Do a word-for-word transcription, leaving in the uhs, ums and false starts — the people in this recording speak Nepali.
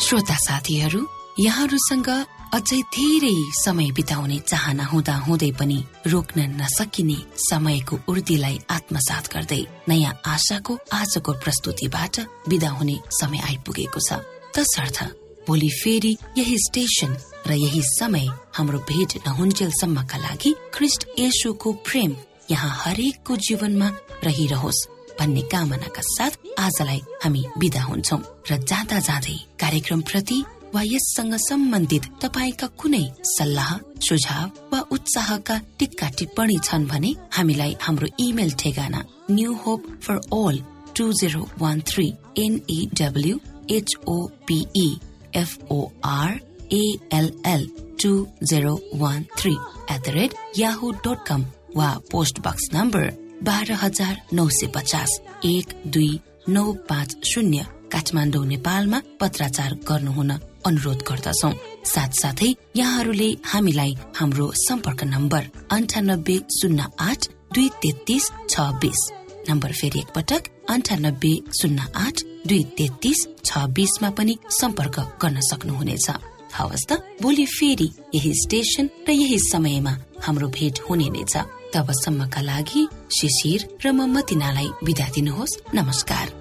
श्रोता साथीहरू, यहाँहरूसँग अझै धेरै समय बिताउने चाहना हुँदा हुँदै पनि रोक्न नसकिने समयको उर्दीलाई आत्मसात गर्दै नयाँ आशाको आजको प्रस्तुतिबाट बिदा हुने समय आइपुगेको छ। तसर्थ भोलि फेरि यही स्टेशन र यही समय हाम्रो भेट नहुन्जेलसम्मका लागि ख्रीष्ट येशूको प्रेम यहाँ हरेकको जीवनमा रहिरहोस् भन्ने कामनाका साथ आजलाई हामी बिदा हुन्छौं र जाँदा जाँदै कार्यक्रम प्रति वा यससँग सम्बन्धित तपाईका कुनै सल्लाह, सुझाव वा उत्साहका टिक्का टिप्पणी छन् भने हामीलाई हाम्रो इमेल ठेगाना new hope for all two zero one three N E W H O P E F O R A L L two zero one three at the rate Yahoo dot कम वा पोस्ट बक्स नम्बर बाह्र हजार नौ सय पचास एक दुई नौ पाँच शून्य काठमाडौँ नेपालमा पत्राचार गर्नुहुन अनुरोध गर्दछौ। साथसाथै यहाँहरूले हामीलाई हाम्रो सम्पर्क नम्बर अन्ठानब्बे शून्य आठ दुई तेत्तीस छ बीस नम्बर फेरि एकपटक अन्ठानब्बे शून्य आठ दुई तेत्तीस छ बीसमा पनि सम्पर्क गर्न सक्नुहुनेछ। हवस् त, भोलि फेरि यही स्टेशन र यही समयमा हाम्रो भेट हुने नै छ। तबसम्मका लागि शिशिर र म मतिनालाई बिदा दिनुहोस्। नमस्कार।